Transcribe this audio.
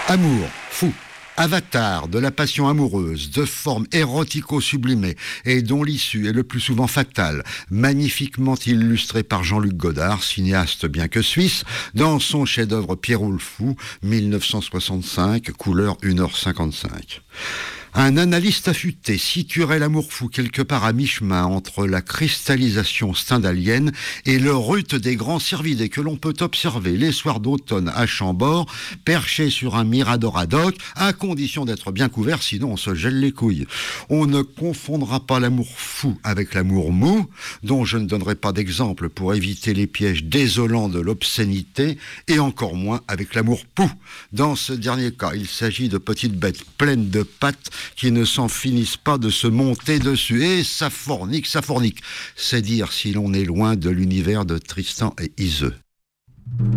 Amour, fou, avatar de la passion amoureuse, de forme érotico-sublimée et dont l'issue est le plus souvent fatale, magnifiquement illustré par Jean-Luc Godard, cinéaste bien que suisse, dans son chef-d'œuvre Pierrot le Fou, 1965, couleur 1h55. Un analyste affûté situerait l'amour fou quelque part à mi-chemin entre la cristallisation stendhalienne et le rut des grands cervidés que l'on peut observer les soirs d'automne à Chambord, perchés sur un mirador ad hoc, à condition d'être bien couvert, sinon on se gèle les couilles. On ne confondra pas l'amour fou avec l'amour mou, dont je ne donnerai pas d'exemple pour éviter les pièges désolants de l'obscénité, et encore moins avec l'amour pou. Dans ce dernier cas, il s'agit de petites bêtes pleines de pattes qui ne s'en finissent pas de se monter dessus. Et ça fornique. C'est dire si l'on est loin de l'univers de Tristan et Iseux.